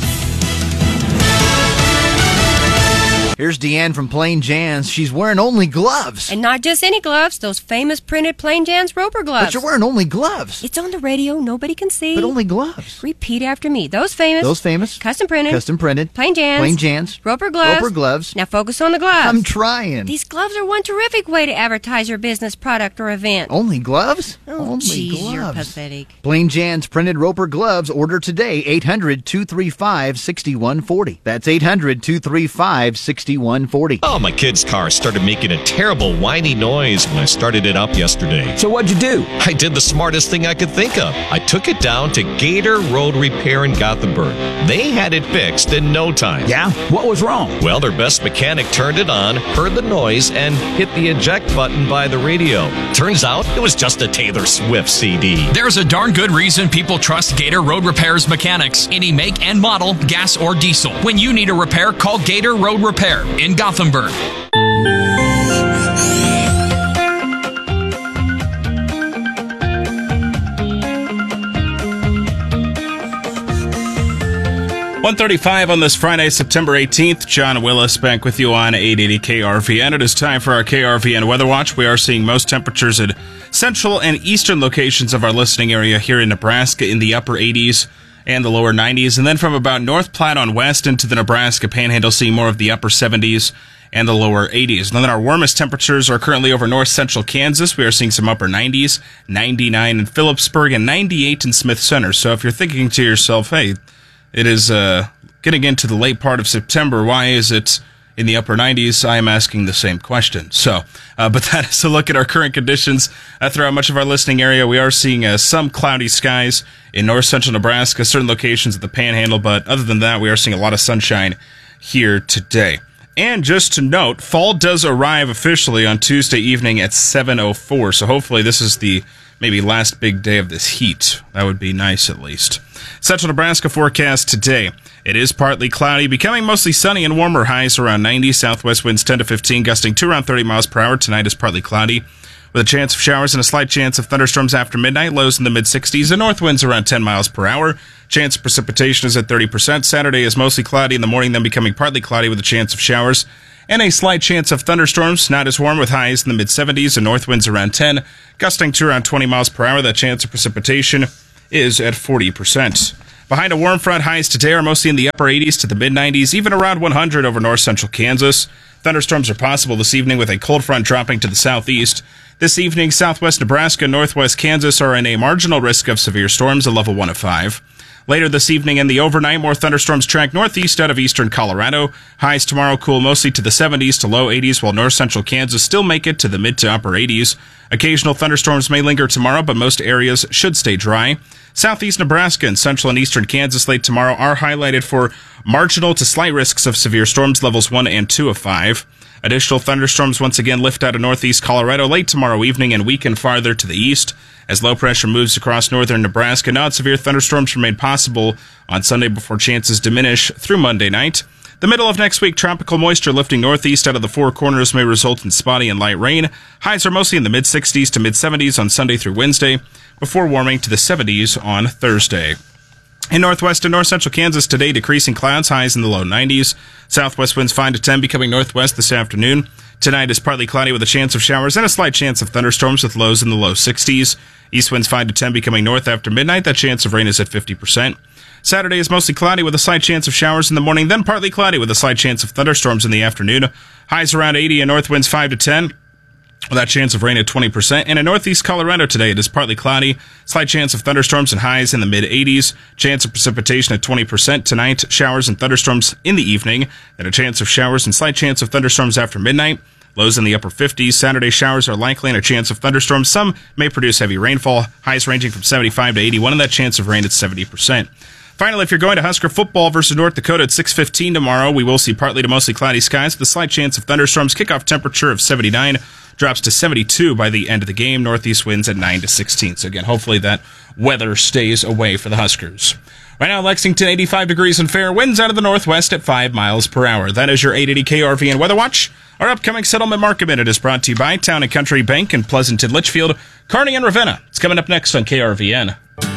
Here's Deanne from Plain Jan's. She's wearing only gloves. And not just any gloves, those famous printed Plain Jan's Roper gloves. But you're wearing only gloves. It's on the radio, nobody can see. But only gloves. Repeat after me. Those famous. Those famous. Custom printed. Custom printed. Plain Jan's. Plain Jan's. Roper gloves. Roper gloves. Now focus on the gloves. I'm trying. These gloves are one terrific way to advertise your business, product, or event. Only gloves? Oh, only geez, gloves. You're pathetic. Plain Jan's printed Roper gloves. Order today. eight hundred, two three five, six one four zero. That's eight hundred, two three five, six one four zero. Oh, my kid's car started making a terrible whiny noise when I started it up yesterday. So what'd you do? I did the smartest thing I could think of. I took it down to Gator Road Repair in Gothenburg. They had it fixed in no time. Yeah? What was wrong? Well, their best mechanic turned it on, heard the noise, and hit the eject button by the radio. Turns out it was just a Taylor Swift C D. There's a darn good reason people trust Gator Road Repair's mechanics. Any make and model, gas or diesel. When you need a repair, call Gator Road Repair in Gothenburg. one thirty-five on this Friday, September eighteenth. John Willis back with you on eight eighty K R V N. It is time for our K R V N Weather Watch. We are seeing most temperatures at central and eastern locations of our listening area here in Nebraska in the upper eighties. and the lower nineties. And then from about North Platte on west into the Nebraska Panhandle, seeing more of the upper seventies and the lower eighties. And then our warmest temperatures are currently over north central Kansas. We are seeing some upper nineties, ninety-nine in Phillipsburg, and ninety-eight in Smith Center. So if you're thinking to yourself, hey, it is uh, getting into the late part of September, why is it in the upper nineties? I am asking the same question. So, uh, but that is a look at our current conditions uh, throughout much of our listening area. We are seeing uh, some cloudy skies in north central Nebraska, certain locations of the Panhandle, but other than that, we are seeing a lot of sunshine here today. And just to note, fall does arrive officially on Tuesday evening at seven oh four, so hopefully this is the maybe last big day of this heat. That would be nice at least. Central Nebraska forecast today. It is partly cloudy, becoming mostly sunny and warmer, highs around ninety, southwest winds ten to fifteen, gusting to around thirty miles per hour. Tonight is partly cloudy, with a chance of showers and a slight chance of thunderstorms after midnight, lows in the mid-sixties, and north winds around ten miles per hour. Chance of precipitation is at thirty percent. Saturday is mostly cloudy in the morning, then becoming partly cloudy with a chance of showers and a slight chance of thunderstorms. Not as warm, with highs in the mid-seventies and north winds around ten, gusting to around twenty miles per hour. That chance of precipitation is at forty percent. Behind a warm front, highs today are mostly in the upper eighties to the mid-nineties, even around one hundred over north central Kansas. Thunderstorms are possible this evening with a cold front dropping to the southeast. This evening, southwest Nebraska and northwest Kansas are in a marginal risk of severe storms, a level one of five. Later this evening and the overnight, more thunderstorms track northeast out of eastern Colorado. Highs tomorrow cool mostly to the seventies to low eighties, while north central Kansas still make it to the mid to upper eighties. Occasional thunderstorms may linger tomorrow, but most areas should stay dry. Southeast Nebraska and central and eastern Kansas late tomorrow are highlighted for marginal to slight risks of severe storms, levels one and two of five. Additional thunderstorms once again lift out of northeast Colorado late tomorrow evening and weaken farther to the east. As low pressure moves across northern Nebraska, non-severe thunderstorms remain possible on Sunday before chances diminish through Monday night. The middle of next week, tropical moisture lifting northeast out of the Four Corners may result in spotty and light rain. Highs are mostly in the mid-sixties to mid-seventies on Sunday through Wednesday, before warming to the seventies on Thursday. In northwest and north central Kansas today, decreasing clouds, highs in the low nineties. Southwest winds five to ten, becoming northwest this afternoon. Tonight is partly cloudy with a chance of showers and a slight chance of thunderstorms with lows in the low sixties. East winds five to ten, becoming north after midnight. That chance of rain is at fifty percent. Saturday is mostly cloudy with a slight chance of showers in the morning, then partly cloudy with a slight chance of thunderstorms in the afternoon. Highs around eighty and north winds five to ten. With that chance of rain at twenty percent. And in northeast Colorado today, it is partly cloudy. Slight chance of thunderstorms and highs in the mid-eighties. Chance of precipitation at twenty percent. Tonight, showers and thunderstorms in the evening. Then a chance of showers and slight chance of thunderstorms after midnight. Lows in the upper fifties. Saturday showers are likely and a chance of thunderstorms. Some may produce heavy rainfall. Highs ranging from seventy-five to eighty-one, and that chance of rain at seventy percent. Finally, if you're going to Husker football versus North Dakota at six fifteen tomorrow, we will see partly to mostly cloudy skies with a slight chance of thunderstorms. Kickoff temperature of seventy-nine. Drops to seventy-two by the end of the game. Northeast winds at nine to sixteen. So again, hopefully that weather stays away for the Huskers. Right now, Lexington, eighty-five degrees and fair. Winds out of the northwest at five miles per hour. That is your eight eighty K R V and Weather Watch. Our upcoming Settlement Market Minute is brought to you by Town and Country Bank in Pleasanton, Litchfield, Kearney, and Ravenna. It's coming up next on K R V N.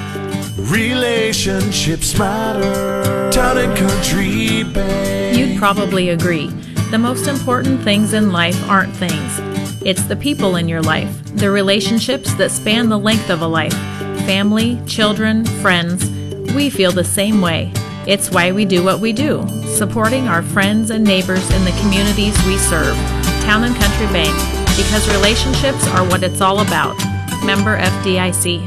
Relationships matter. Town and Country Bank. You'd probably agree. The most important things in life aren't things. It's the people in your life, the relationships that span the length of a life. Family, children, friends. We feel the same way. It's why we do what we do, supporting our friends and neighbors in the communities we serve. Town and Country Bank, because relationships are what it's all about. Member F D I C.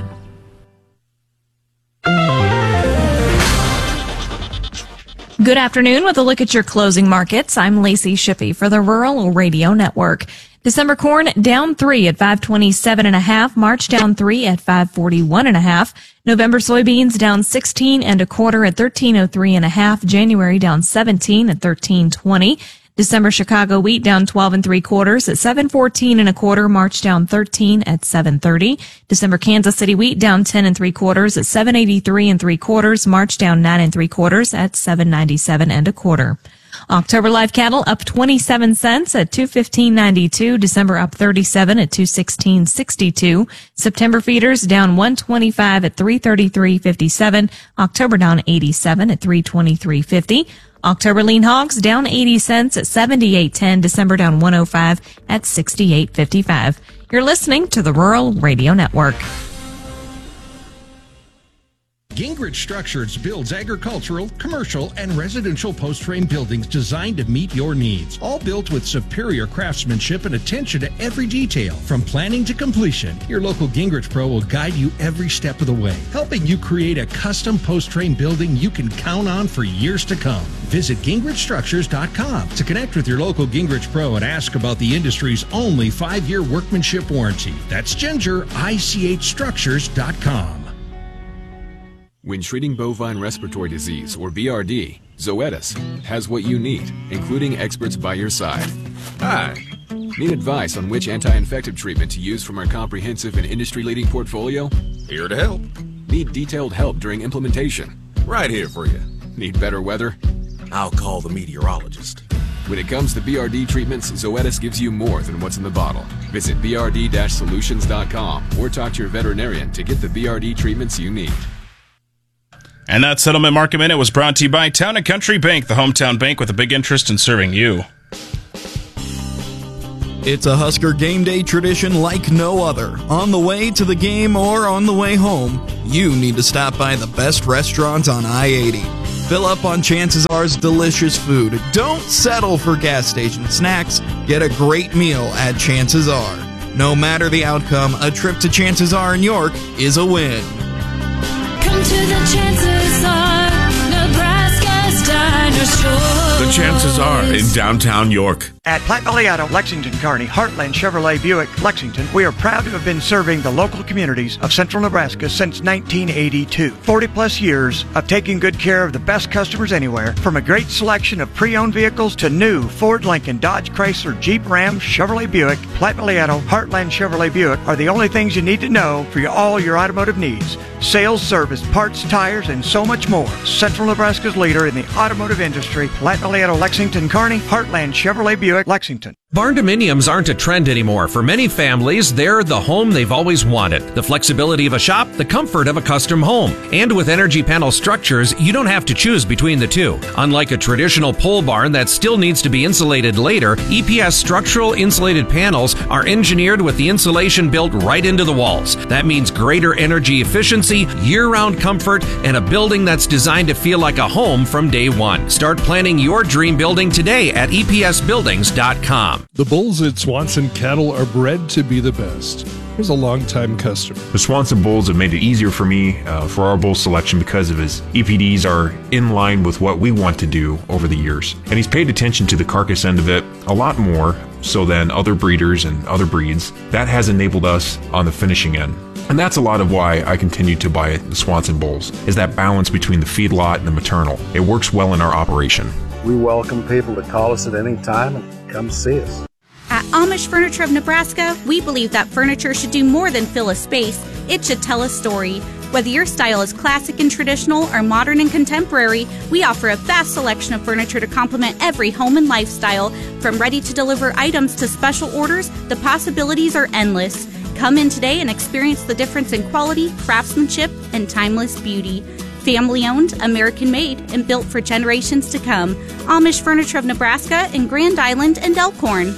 Good afternoon with a look at your closing markets. I'm Lacey Shippey for the Rural Radio Network. December corn down three at five twenty-seven and a half. March down three at five forty-one and a half. November soybeans down sixteen and a quarter at thirteen oh three and a half. January down seventeen at thirteen twenty. December Chicago wheat down twelve and three quarters at seven fourteen and a quarter. March down thirteen at seven thirty. December Kansas City wheat down ten and three quarters at seven eighty-three and three quarters. March down nine and three quarters at seven ninety-seven and a quarter. October live cattle up twenty-seven cents at two fifteen ninety-two. December up thirty-seven at two sixteen sixty-two. September feeders down one twenty-five at three thirty-three fifty-seven. October down eighty-seven at three twenty-three fifty. October lean hogs down eighty cents at seventy-eight ten. December down one oh five at sixty-eight fifty-five. You're listening to the Rural Radio Network. Gingrich Structures builds agricultural, commercial, and residential post-frame buildings designed to meet your needs. All built with superior craftsmanship and attention to every detail. From planning to completion, your local Gingrich Pro will guide you every step of the way, helping you create a custom post-frame building you can count on for years to come. Visit Gingrich Structures dot com to connect with your local Gingrich Pro and ask about the industry's only five-year workmanship warranty. That's Ginger I C H Structures dot com. When treating bovine respiratory disease, or B R D, Zoetis has what you need, including experts by your side. Hi. Need advice on which anti-infective treatment to use from our comprehensive and industry-leading portfolio? Here to help. Need detailed help during implementation? Right here for you. Need better weather? I'll call the meteorologist. When it comes to B R D treatments, Zoetis gives you more than what's in the bottle. Visit B R D solutions dot com or talk to your veterinarian to get the B R D treatments you need. And that Settlement Market Minute was brought to you by Town and Country Bank, the hometown bank with a big interest in serving you. It's a Husker game day tradition like no other. On the way to the game or on the way home, you need to stop by the best restaurant on I eighty. Fill up on Chances R's delicious food. Don't settle for gas station snacks. Get a great meal at Chances R. No matter the outcome, a trip to Chances R in York is a win. Come to the Chances R, Nebraska's dinosaur. The Chances Are in downtown York. At Platte Valley Auto, Lexington, Kearney, Heartland Chevrolet Buick, Lexington, we are proud to have been serving the local communities of central Nebraska since nineteen eighty-two. forty plus years of taking good care of the best customers anywhere, from a great selection of pre-owned vehicles to new Ford, Lincoln, Dodge, Chrysler, Jeep, Ram, Chevrolet Buick. Platte Valley Auto, Heartland Chevrolet Buick are the only things you need to know for your, all your automotive needs. Sales, service, parts, tires, and so much more. Central Nebraska's leader in the automotive industry, Platte Valley Auto, Lexington, Kearney, Heartland Chevrolet Buick, Lexington. Barn-dominiums aren't a trend anymore. For many families, they're the home they've always wanted. The flexibility of a shop, the comfort of a custom home. And with energy panel structures, you don't have to choose between the two. Unlike a traditional pole barn that still needs to be insulated later, E P S structural insulated panels are engineered with the insulation built right into the walls. That means greater energy efficiency, year-round comfort, and a building that's designed to feel like a home from day one. Start planning your dream building today at E P S buildings dot com. The bulls at Swanson Cattle are bred to be the best. Here's a longtime customer. The Swanson bulls have made it easier for me uh, for our bull selection because of his E P Ds are in line with what we want to do over the years. And he's paid attention to the carcass end of it a lot more so than other breeders and other breeds. That has enabled us on the finishing end. And that's a lot of why I continue to buy the Swanson bulls, is that balance between the feedlot and the maternal. It works well in our operation. We welcome people to call us at any time and come see us. At Amish Furniture of Nebraska, we believe that furniture should do more than fill a space. It should tell a story. Whether your style is classic and traditional or modern and contemporary, we offer a vast selection of furniture to complement every home and lifestyle. From ready-to-deliver items to special orders, the possibilities are endless. Come in today and experience the difference in quality, craftsmanship, and timeless beauty. Family-owned, American-made, and built for generations to come. Amish Furniture of Nebraska in Grand Island and Elkhorn.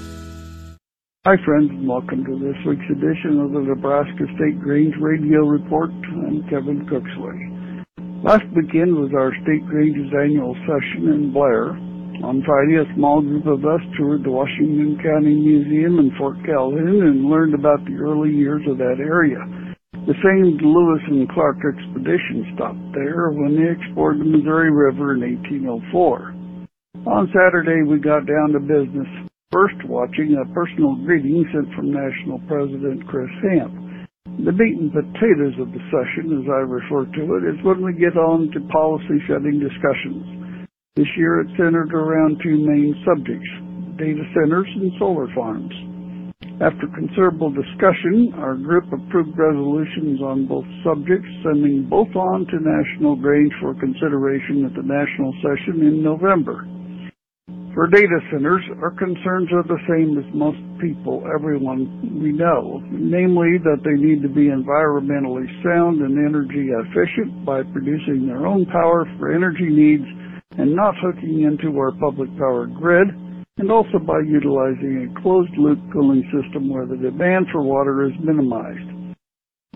Hi friends, and welcome to this week's edition of the Nebraska State Grange Radio Report. I'm Kevin Cooksley. Last weekend was our State Grange's annual session in Blair. On Friday, a small group of us toured the Washington County Museum in Fort Calhoun and learned about the early years of that area. The famed Lewis and Clark expedition stopped there when they explored the Missouri River in eighteen oh four. On Saturday, we got down to business, first watching a personal greeting sent from National President Chris Hamp. The meat and potatoes of the session, as I refer to it, is when we get on to policy-setting discussions. This year it centered around two main subjects, data centers and solar farms. After considerable discussion, our group approved resolutions on both subjects, sending both on to National Grange for consideration at the national session in November. For data centers, our concerns are the same as most people, everyone we know, namely that they need to be environmentally sound and energy efficient by producing their own power for energy needs and not hooking into our public power grid, and also by utilizing a closed-loop cooling system where the demand for water is minimized.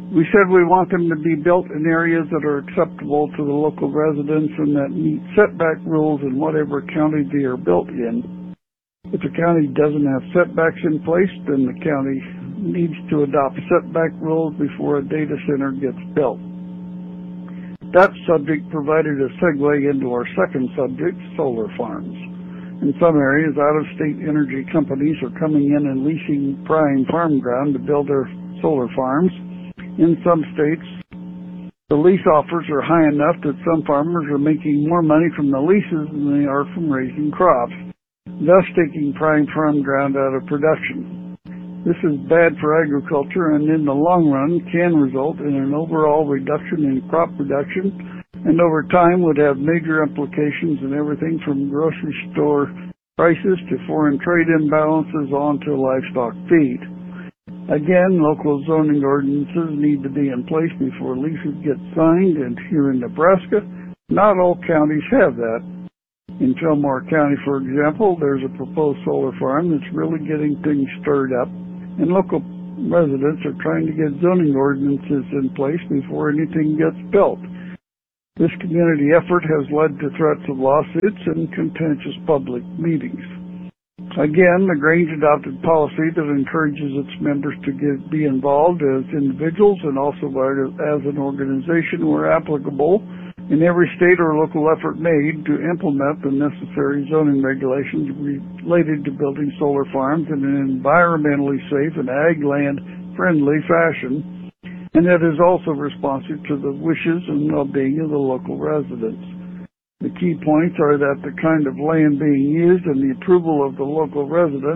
We said we want them to be built in areas that are acceptable to the local residents and that meet setback rules in whatever county they are built in. If the county doesn't have setbacks in place, then the county needs to adopt setback rules before a data center gets built. That subject provided a segue into our second subject, solar farms. In some areas, out-of-state energy companies are coming in and leasing prime farm ground to build their solar farms. In some states, the lease offers are high enough that some farmers are making more money from the leases than they are from raising crops, thus taking prime farm ground out of production. This is bad for agriculture and in the long run can result in an overall reduction in crop production and over time would have major implications in everything from grocery store prices to foreign trade imbalances on to livestock feed. Again, local zoning ordinances need to be in place before leases get signed, and here in Nebraska, not all counties have that. In Fillmore County, for example, there's a proposed solar farm that's really getting things stirred up, and local residents are trying to get zoning ordinances in place before anything gets built. This community effort has led to threats of lawsuits and contentious public meetings. Again, the Grange adopted policy that encourages its members to get, be involved as individuals and also as an organization where applicable in every state or local effort made to implement the necessary zoning regulations related to building solar farms in an environmentally safe and ag land friendly fashion, and that is also responsive to the wishes and well-being of the local residents. The key points are that the kind of land being used and the approval of the local residents